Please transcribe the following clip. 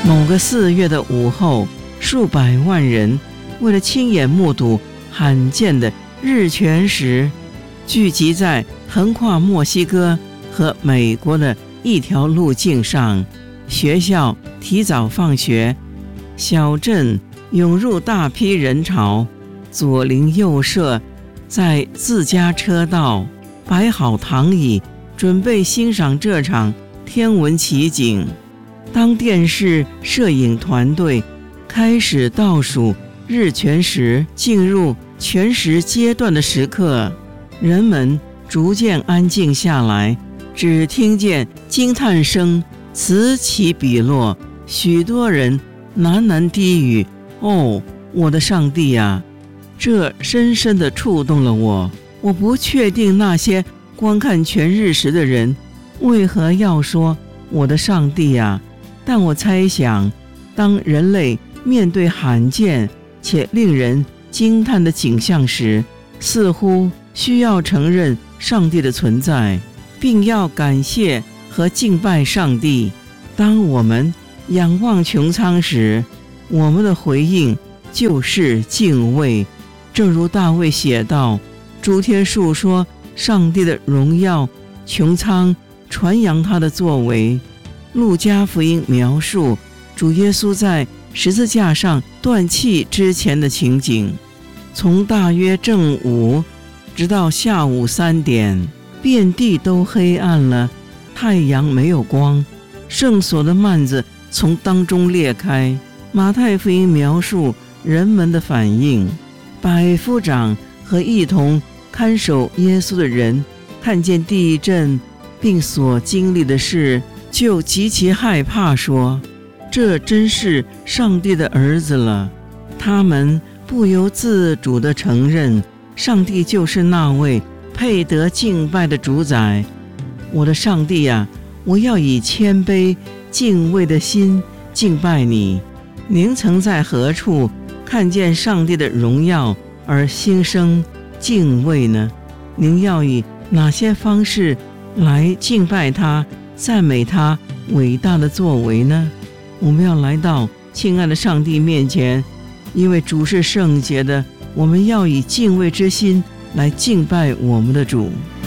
某个4月的午后，数百万人为了亲眼目睹罕见的日全食，聚集在横跨墨西哥和美国的一条路径上。学校提早放学，小镇涌入大批人潮，左邻右舍在自家车道摆好躺椅，准备欣赏这场天文奇景。当电视摄影团队开始倒数日全食进入全食阶段的时刻，人们逐渐安静下来，只听见惊叹声此起彼落，许多人喃喃低语：哦，我的上帝啊！这深深地触动了我。我不确定那些观看全日食的人为何要说我的上帝啊，但我猜想，当人类面对罕见且令人惊叹的景象时，似乎需要承认上帝的存在，并要感谢和敬拜上帝。当我们仰望穹苍时，我们的回应就是敬畏。正如大卫写道：诸天述说上帝的荣耀，穹苍传扬他的作为。路加福音描述主耶稣在十字架上断气之前的情景。从大约正午直到下午3点，遍地都黑暗了，太阳没有光，圣所的幔子从当中裂开。马太福音描述人们的反应。百夫长和一同看守耶稣的人看见地震并所经历的事，就极其害怕，说：这真是上帝的儿子了。他们不由自主地承认，上帝就是那位配得敬拜的主宰。我的上帝啊，我要以谦卑敬畏的心敬拜你。您曾在何处看见上帝的荣耀而心生敬畏呢？您要以哪些方式来敬拜他，赞美他伟大的作为呢？我们要来到亲爱的上帝面前，因为主是圣洁的，我们要以敬畏之心来敬拜我们的主。